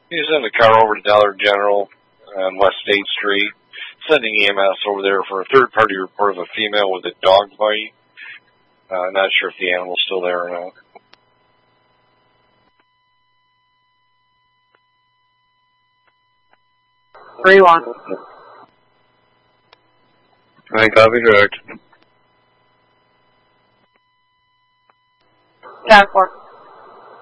You send a car over to Dollar General on West State Street, sending EMS over there for a third-party report of a female with a dog bite. Not sure if the animal's still there or not. 3-1. I copy direct. Got 4.